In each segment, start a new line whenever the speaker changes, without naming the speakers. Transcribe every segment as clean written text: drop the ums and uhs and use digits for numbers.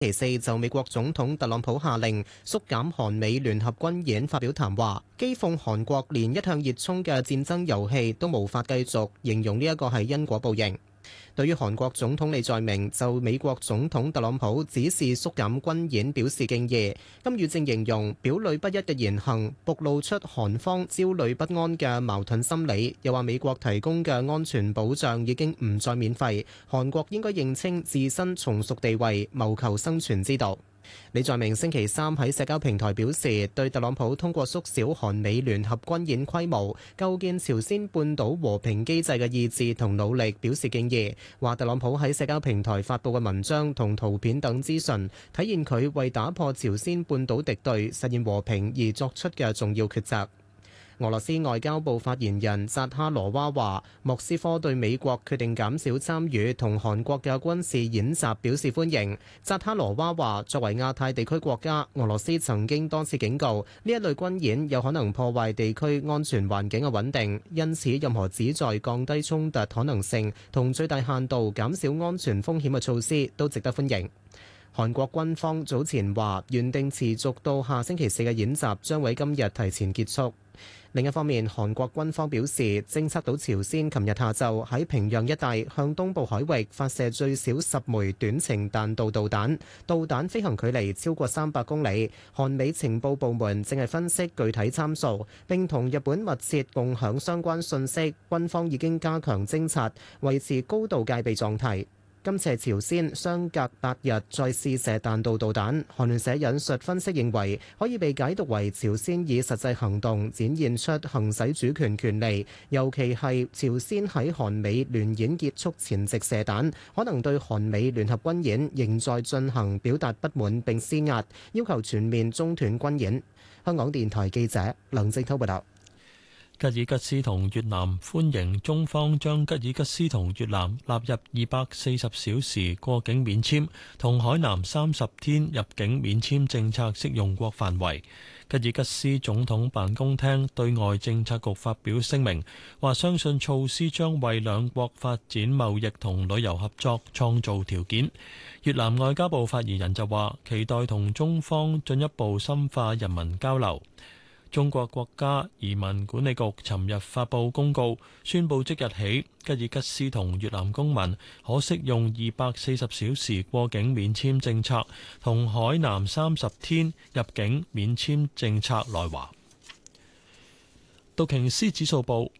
星期四就美國總統特朗普下令縮減韓美聯合軍演發表談話，譏諷韓國連一向熱衷嘅戰爭遊戲都無法繼續，形容呢一個係因果報應。對於韓國總統李在明就美國總統特朗普指示縮減軍演表示敬意，金與正形容表裏不一嘅言行暴露出韓方焦慮不安嘅矛盾心理，又話美國提供嘅安全保障已經唔再免費，韓國應該認清自身從屬地位，謀求生存之道。李在明星期三喺社交平台表示，對特朗普通過縮小韓美聯合軍演規模、構建朝鮮半島和平機制嘅意志同努力表示敬意，話特朗普喺社交平台發布嘅文章同圖片等資訊，體現佢為打破朝鮮半島敵對、實現和平而作出嘅重要抉擇。俄羅斯外交部發言人扎哈羅娃話，莫斯科對美國決定減少參與同韓國嘅軍事演習表示歡迎。扎哈羅娃話，作為亞太地區國家，俄羅斯曾經多次警告呢一類軍演有可能破壞地區安全環境嘅穩定，因此任何旨在降低衝突可能性同最大限度減少安全風險嘅措施都值得歡迎。韓國軍方早前話，原定持續到下星期四嘅演習將會今日提前結束。另一方面，韓國軍方表示，偵測到朝鮮琴日下晝喺平壤一帶向東部海域發射最少10枚短程彈道導彈，導彈飛行距離超過300公里。韓美情報部門正係分析具體參數，並同日本密切共享相關信息。軍方已經加強偵察，維持高度戒備狀態。今次朝鮮相隔8日再試射彈道導彈，韓聯社引述分析認為，可以被解讀為朝鮮以實際行動展現出行使主權權利，尤其係朝鮮喺韓美聯演結束前夕射彈，可能對韓美聯合軍演仍在進行表達不滿並施壓，要求全面中斷軍演。香港電台記者梁正滔報道。
吉爾吉斯同越南歡迎中方將吉爾吉斯同越南納入240小時過境免簽同海南30天入境免簽政策適用國範圍。吉爾吉斯總統辦公廳對外政策局發表聲明，話相信措施將為兩國發展貿易同旅遊合作創造條件。越南外交部發言人就話，期待同中方進一步深化人民交流。中國國家移民管理局尋日發布公告，宣布即日起，吉爾吉斯同越南公民可適用240小時過境免簽政策同海南30天入境免簽政策來華。道瓊斯指數報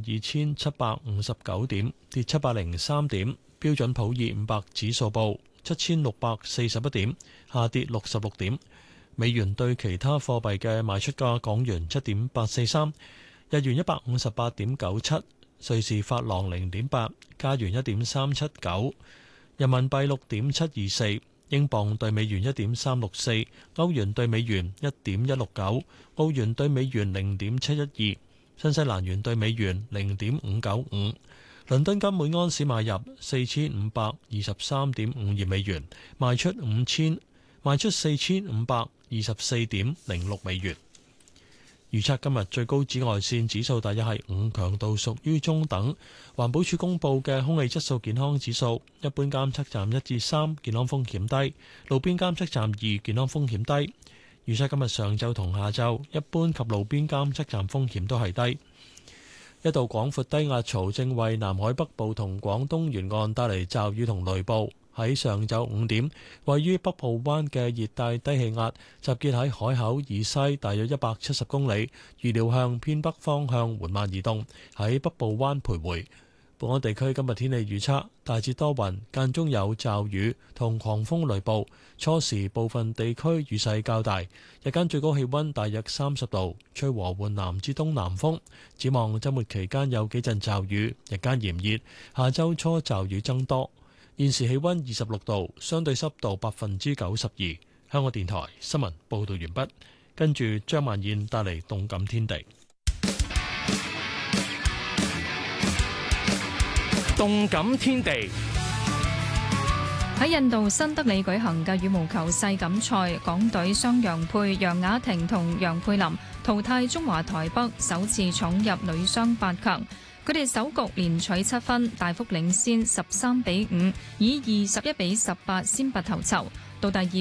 52,759點，跌703點；標準普爾500指數報7,641點，下跌66點。美元對其他貨幣嘅賣出價：港元7.843，日元158.97，瑞士法郎0.8，加元1.379，人民幣6.724，英鎊對美元1.364，歐元對美元1.169，澳元對美元0.712，新西蘭元對美元0.595。倫敦金每盎司買入4523.52美元，賣出4524.06美元。預測今日最高紫外線指數大約係5，強度屬於中等。環保署公布嘅空氣質素健康指數，一般監測站1至3，健康風險低；路邊監測站2，健康風險低。預測今日上晝同下晝，一般及路邊監測站風險都係低。一道廣闊低壓槽正為南海北部同廣東沿岸帶嚟驟雨同雷暴。喺上晝5點，位於北部灣嘅熱帶低氣壓集結喺海口以西大約170公里，預料向偏北方向緩慢移動，喺北部灣徘徊。本港地區今日天氣預測，大致多雲，間中有驟雨同狂風雷暴，初時部分地區雨勢較大，日間最高氣溫大約30度，吹和緩南至東南風。展望週末期間有幾陣驟雨，日間炎熱，下週初驟雨增多。現時氣溫26度，相對濕度92%。香港電台新聞報道完畢，跟住張曼燕帶嚟動感天地。
動感天地喺印度新德里舉行嘅羽毛球世錦賽，港隊雙楊佩、楊雅婷同楊佩琳淘汰中華台北，首次闖入女雙8強。佢哋首局連取7分，大幅領先13-5，以21-18先拔頭籌。 到第二